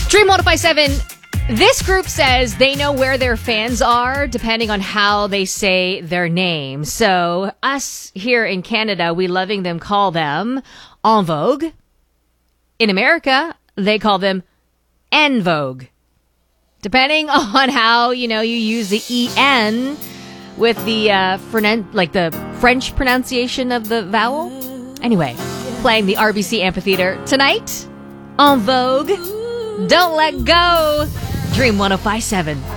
Dream 1057. This group says they know where their fans are depending on how they say their name. So us here in Canada, we loving them call them En Vogue. In America, they call them En Vogue. Depending on how, you use the E-N with the, the French pronunciation of the vowel. Anyway, playing the RBC Amphitheater tonight. En Vogue. Don't let go. Dream 1057.